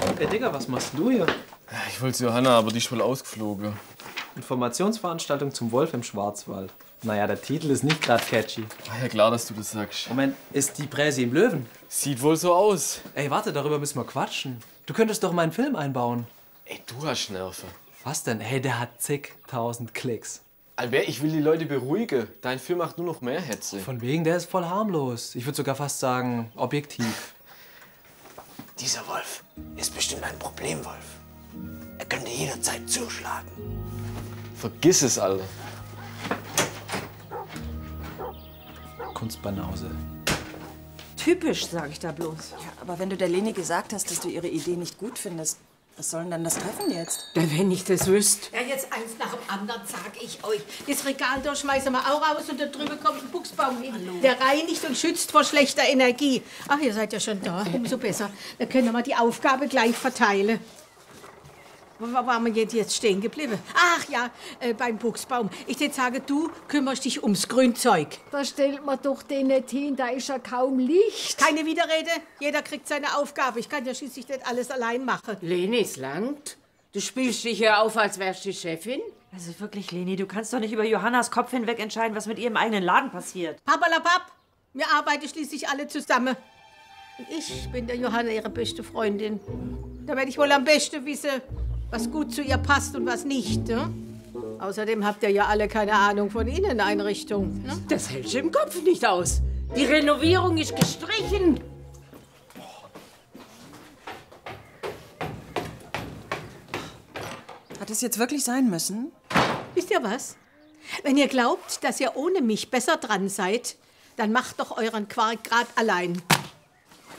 Ey, Digga, was machst du hier? Ich wollte zu Johanna, aber die ist wohl ausgeflogen. Informationsveranstaltung zum Wolf im Schwarzwald. Naja, der Titel ist nicht gerade catchy. Ach ja, klar, dass du das sagst. Moment, ist die Präsi im Löwen? Sieht wohl so aus. Ey, warte, darüber müssen wir quatschen. Du könntest doch meinen Film einbauen. Ey, du hast Nerven. Was denn? Hey, der hat zigtausend Klicks. Albert, ich will die Leute beruhigen. Dein Film macht nur noch mehr Hetze. Von wegen, der ist voll harmlos. Ich würde sogar fast sagen, objektiv. Dieser Wolf ist bestimmt ein Problemwolf. Er könnte jederzeit zuschlagen. Vergiss es, Alter. Kunstbanause. Typisch, sage ich da bloß. Ja, aber wenn du der Leni gesagt hast, dass du ihre Idee nicht gut findest, was soll denn dann das Treffen jetzt? Ja, wenn ich das wüsste. Ja, jetzt eins nach dem anderen, sag ich euch. Das Regal da schmeißen wir auch raus und da drüben kommt ein Buchsbaum hin. Hallo. Der reinigt und schützt vor schlechter Energie. Ach, ihr seid ja schon da, umso besser. Dann können wir die Aufgabe gleich verteilen. Wo waren wir jetzt stehen geblieben? Ach ja, beim Buchsbaum. Ich würde sagen, du kümmerst dich ums Grünzeug. Da stellt man doch den nicht hin, da ist ja kaum Licht. Keine Widerrede, jeder kriegt seine Aufgabe. Ich kann ja schließlich nicht alles allein machen. Leni, es langt. Du spielst dich hier auf, als wärst du die Chefin. Also wirklich, Leni, du kannst doch nicht über Johannas Kopf hinweg entscheiden, was mit ihrem eigenen Laden passiert. Papalapap, wir arbeiten schließlich alle zusammen. Und ich bin der Johanna, ihre beste Freundin. Da werde ich wohl am besten wissen, was gut zu ihr passt und was nicht. Ne? Außerdem habt ihr ja alle keine Ahnung von Inneneinrichtung. Ne? Das hältst du im Kopf nicht aus. Die Renovierung ist gestrichen. Hat es jetzt wirklich sein müssen? Wisst ihr was? Wenn ihr glaubt, dass ihr ohne mich besser dran seid, dann macht doch euren Quark grad allein.